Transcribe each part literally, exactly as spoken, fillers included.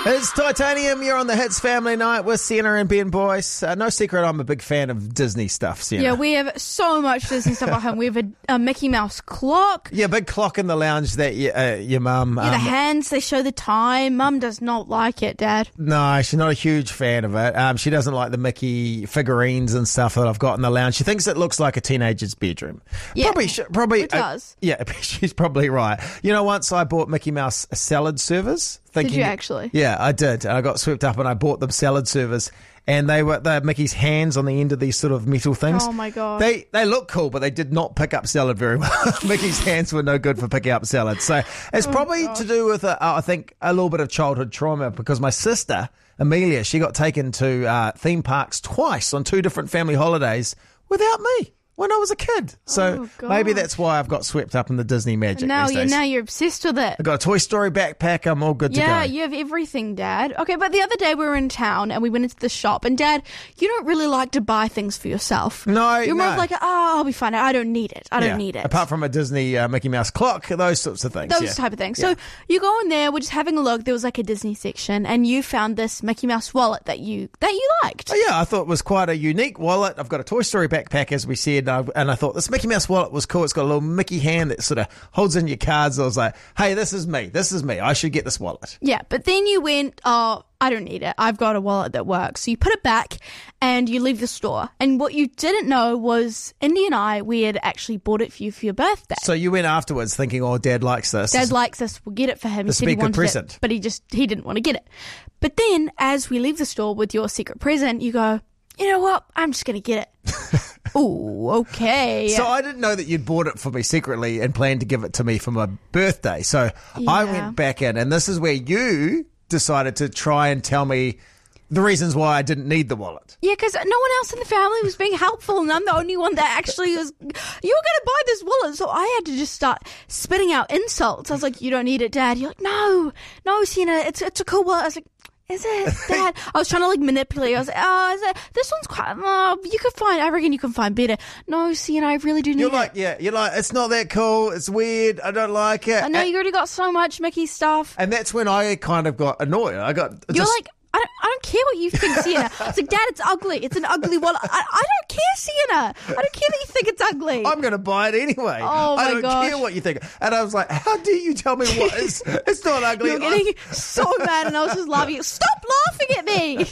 It's Titanium. You're on the Hits Family Night with Sienna and Ben Boyce. Uh, no secret, I'm a big fan of Disney stuff, Sienna. Yeah, we have so much Disney stuff at home. We have a, a Mickey Mouse clock. Yeah, big clock in the lounge that you, uh, your mum... Yeah, um, the hands, they show the time. Mum does not like it, Dad. No, she's not a huge fan of it. Um, she doesn't like the Mickey figurines and stuff that I've got in the lounge. She thinks it looks like a teenager's bedroom. Yeah, probably, probably it does. Uh, yeah, she's probably right. You know, once I bought Mickey Mouse salad servers. Thinking, Did you actually? Yeah, I did. I got swept up and I bought them salad servers. And they were they had Mickey's hands on the end of these sort of metal things. Oh, my God. They they look cool, but they did not pick up salad very well. Mickey's hands were no good for picking up salad. So it's Oh, probably gosh. to do with, uh, I think, a little bit of childhood trauma because my sister, Amelia, she got taken to uh, theme parks twice on two different family holidays without me when I was a kid. So Oh, maybe gosh. that's why I've got swept up in the Disney magic Now these you're, days. now you're obsessed with it. I got a Toy Story backpack. I'm all good Yeah, to go. you have everything, Dad. Okay, but the other day we were in town and we went into the shop, and Dad, you don't really like to buy things for yourself. No, You're more no. of like, oh, I'll be fine. I don't need it. I don't Yeah, need it. Apart from a Disney uh, Mickey Mouse clock, those sorts of things. Those yeah. type of things. Yeah. So you go in there, we're just having a look. There was like a Disney section, and you found this Mickey Mouse wallet that you that you liked. Oh, yeah, I thought it was quite a unique wallet. I've got a Toy Story backpack, as we said, and I, and I thought this Mickey Mouse wallet was cool. It's got a little Mickey hand that sort of holds in your cards. I was like, hey, this is me. This is me. I should get this wallet. Yeah, but then you went, oh, I don't need it. I've got a wallet that works. So you put it back and you leave the store. And what you didn't know was Indy and I, we had actually bought it for you for your birthday. So you went afterwards thinking, oh, Dad likes this. Dad likes this. We'll get it for him. The He said he speaker wanted present. it, but he just he didn't want to get it. But then, as we leave the store with your secret present, you go, you know what? I'm just going to get it. Ooh, okay. So I didn't know that you'd bought it for me secretly and planned to give it to me for my birthday. So I Yeah. went back in, and this is where you decided to try and tell me the reasons why I didn't need the wallet. Yeah, because no one else in the family was being helpful, and I'm the only one that actually was. You were going to buy this wallet, so I had to just start spitting out insults. I was like, "You don't need it, Dad." You're like, "No, no, Sienna, it's it's a cool wallet." I was like, "Is it, Dad?" I was trying to like manipulate. I was like, "Oh, is it? This one's quite. Oh, you could find. I reckon you can find better." No, Sienna, I really do need You're it. like, yeah, you're like, it's not that cool. It's weird. I don't like it. I know and, you already got so much Mickey stuff. and that's when I kind of got annoyed. I got You're just, like, I don't, I don't care what you think, Sienna. It's like, Dad, it's ugly. It's an ugly wallet. I, I don't care, Sienna. I don't care that you think it's ugly. I'm going to buy it anyway. Oh, I my don't gosh. care what you think. And I was like, how dare you tell me what? It's, it's not ugly. You're getting so mad, and I was just laughing. Stop laughing at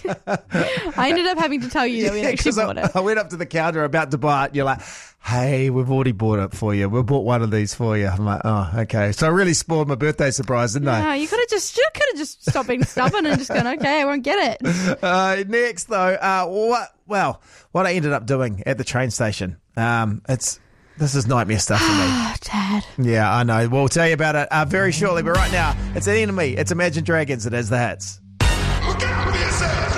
me. I ended up having to tell you that we Yeah, actually 'cause bought I, it. I went up to the counter about to buy it. And you're like, hey, we've already bought it for you. We bought one of these for you. I'm like, oh, okay. So I really spoiled my birthday surprise, didn't I? No, you could have just, you could have just stopped being stubborn and just gone, okay, I won't get it. Uh, next, though, uh, what? Well, what I ended up doing at the train station. Um, it's this is nightmare stuff for me. Oh, Dad. Yeah, I know. We'll tell you about it uh, very shortly. But right now, it's an enemy. It's Imagine Dragons. It is the Hits. Look out for yourself!